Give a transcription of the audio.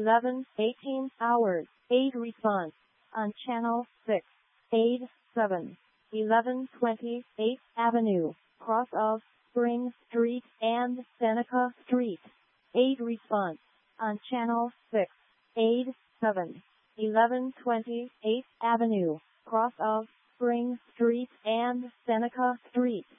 11:18 hours. Aid response on channel 6. Aid 7. 1120 8th Avenue, cross of Spring Street and Seneca Street. Aid response on channel 6. Aid 7. 1120 8th Avenue, cross of Spring Street and Seneca Street.